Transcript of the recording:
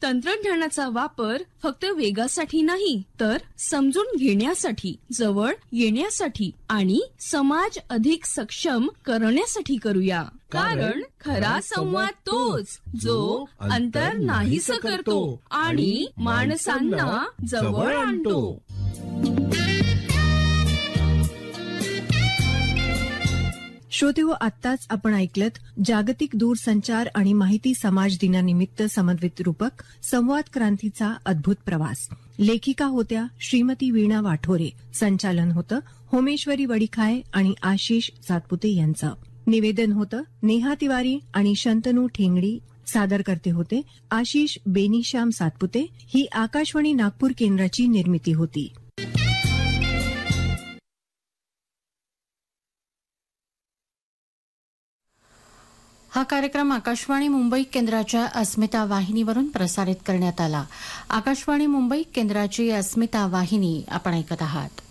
तंत्रज्ञानाचा वापर फक्त वेगासाठी नाही, तर समजून घेण्यासाठी, जवळ येण्यासाठी आणि समाज अधिक सक्षम करण्यासाठी करूया. कारण खरा संवाद तोच जो अंतर नाहीसं करतो आणि माणसांना जवळ आणतो. श्रोतेहो, आत्ताच आपण ऐकलत जागतिक दूरसंचार आणि माहिती समाज दिनानिमित्त समन्वित रूपक संवाद क्रांतीचा अद्भुत प्रवास. लेखिका होत्या श्रीमती वीणा वाठोरे, संचालन होतं होमेश्वरी वडिखाय आणि आशिष सातपुते यांचं. निवेदन होतं नेहा तिवारी आणि शंतनू ठेंगडी. सादरकर्ते होते आशिष बेनीश्याम सातपुते. ही आकाशवाणी नागपूर केंद्राची निर्मिती होती. हा कार्यक्रम आकाशवाणी मुंबई केंद्राच्या अस्मिता वाहिनीवरून प्रसारित करण्यात आला. आकाशवाणी मुंबई केंद्राची अस्मिता वाहिनी आपण ऐकत आहात.